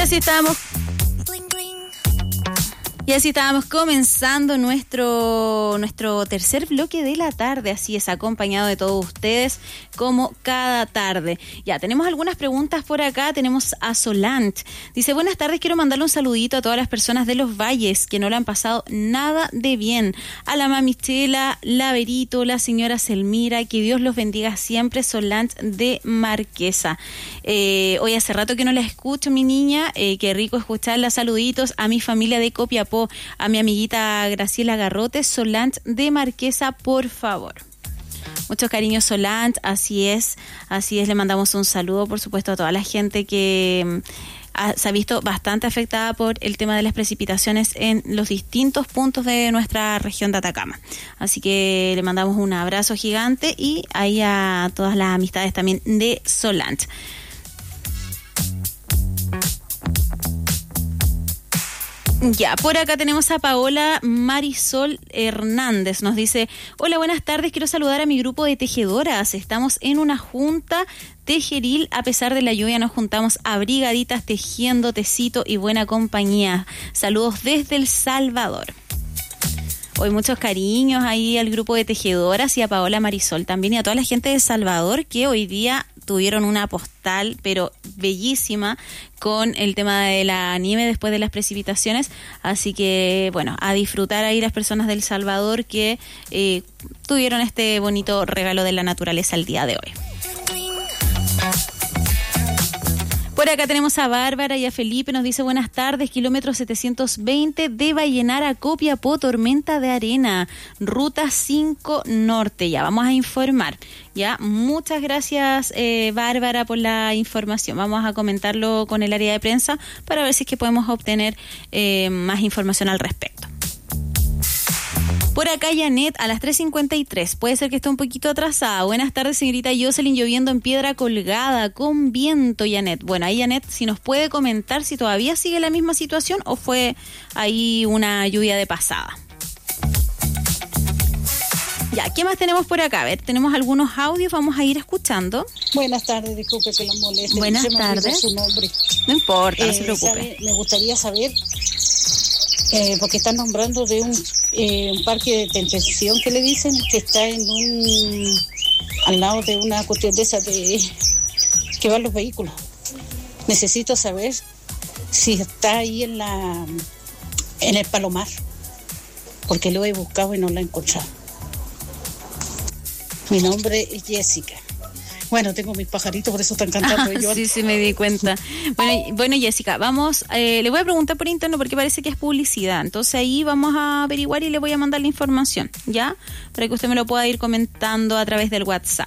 así estábamos. Y así estábamos comenzando nuestro tercer bloque de la tarde, así es, acompañado de todos ustedes como cada tarde. Ya, tenemos algunas preguntas por acá, tenemos a Solant. Dice, buenas tardes, quiero mandarle un saludito a todas las personas de los valles que no le han pasado nada de bien. A la mami Chela, la Verito, la señora Selmira, que Dios los bendiga siempre, Solant de Marquesa. Hoy hace rato que no la escucho, mi niña, qué rico escucharla. Saluditos a mi familia de Copiapó, a mi amiguita Graciela Garrote, Solange de Marquesa, por favor. Muchos cariños, Solange, así es, le mandamos un saludo, por supuesto, a toda la gente que se ha visto bastante afectada por el tema de las precipitaciones en los distintos puntos de nuestra región de Atacama. Así que le mandamos un abrazo gigante y ahí a todas las amistades también de Solange. Ya, por acá tenemos a Paola Marisol Hernández. Nos dice, hola, buenas tardes, quiero saludar a mi grupo de tejedoras. Estamos en una junta tejeril, a pesar de la lluvia nos juntamos abrigaditas tejiendo tecito y buena compañía. Saludos desde El Salvador. Hoy muchos cariños ahí al grupo de tejedoras y a Paola Marisol también y a toda la gente de El Salvador que hoy día tuvieron una postal, pero bellísima, con el tema de la nieve después de las precipitaciones. Así que, bueno, a disfrutar ahí las personas de El Salvador que tuvieron este bonito regalo de la naturaleza el día de hoy. Por acá tenemos a Bárbara y a Felipe, nos dice buenas tardes, kilómetro 720 de Vallenar a Copiapó, tormenta de arena, ruta 5 norte. Ya, vamos a informar. Ya, muchas gracias Bárbara por la información. Vamos a comentarlo con el área de prensa para ver si es que podemos obtener más información al respecto. Por acá Janet a las 3:53, puede ser que esté un poquito atrasada. Buenas tardes, señorita Jocelyn, lloviendo en Piedra Colgada, con viento, Janet. Bueno, ahí Janet, si nos puede comentar si todavía sigue la misma situación o fue ahí una lluvia de pasada. Ya, ¿qué más tenemos por acá? A ver, tenemos algunos audios, vamos a ir escuchando. Buenas tardes, disculpe que la moleste. Buenas tardes. Su nombre. No importa, no se preocupe. Me gustaría saber, porque están nombrando de un parque de detención que le dicen que está al lado de una cuestión de esa que van los vehículos. Necesito saber si está ahí en el Palomar, porque lo he buscado y no lo he encontrado. Mi nombre es Jessica. Bueno, tengo mis pajaritos, por eso están cantando ellos. Sí, me di cuenta. Bueno, Jessica, vamos, le voy a preguntar por interno porque parece que es publicidad. Entonces ahí vamos a averiguar y le voy a mandar la información, ¿ya? Para que usted me lo pueda ir comentando a través del WhatsApp.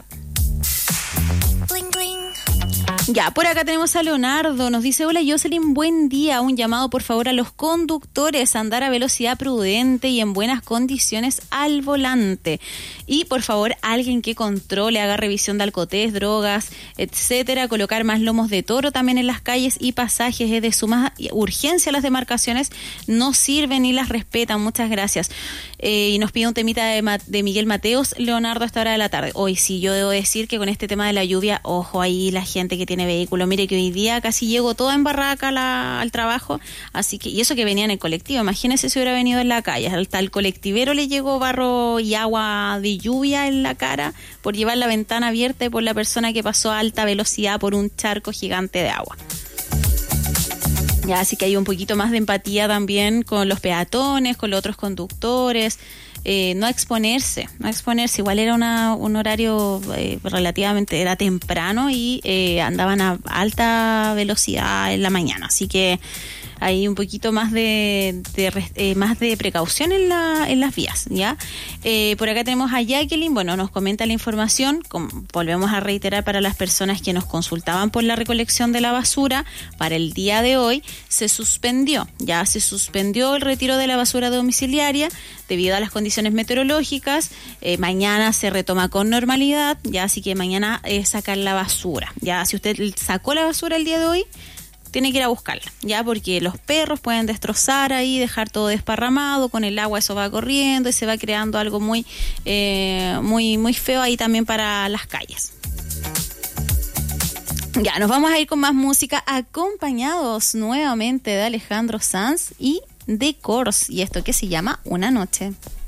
Ya, por acá tenemos a Leonardo, nos dice, hola Jocelyn, buen día, un llamado por favor a los conductores a andar a velocidad prudente y en buenas condiciones al volante. Y por favor, alguien que controle, haga revisión de alcotés, drogas, etcétera, colocar más lomos de toro también en las calles y pasajes, es de suma urgencia. Las demarcaciones no sirven y las respetan, muchas gracias. Y nos pide un temita de Miguel Mateos, Leonardo, a esta hora de la tarde. Hoy sí, yo debo decir que con este tema de la lluvia, ojo ahí la gente que tiene vehículo, mire que hoy día casi llego toda embarrada acá al trabajo, así que, y eso que venía en el colectivo, imagínese si hubiera venido en la calle, hasta el colectivero le llegó barro y agua de lluvia en la cara por llevar la ventana abierta y por la persona que pasó a alta velocidad por un charco gigante de agua. Ya, así que hay un poquito más de empatía también con los peatones, con los otros conductores. No exponerse, igual era un horario relativamente, era temprano y andaban a alta velocidad en la mañana, así que hay un poquito más de precaución en las vías, ¿ya? Por acá tenemos a Jacqueline, bueno, nos comenta la información, volvemos a reiterar para las personas que nos consultaban por la recolección de la basura, para el día de hoy se suspendió el retiro de la basura domiciliaria debido a las condiciones meteorológicas. Mañana se retoma con normalidad, ya, así que mañana sacar la basura, ya, si usted sacó la basura el día de hoy, tiene que ir a buscarla, ya, porque los perros pueden destrozar ahí, dejar todo desparramado, con el agua eso va corriendo y se va creando algo muy feo ahí también para las calles. Ya, nos vamos a ir con más música, acompañados nuevamente de Alejandro Sanz y de Kors, y esto que se llama Una Noche.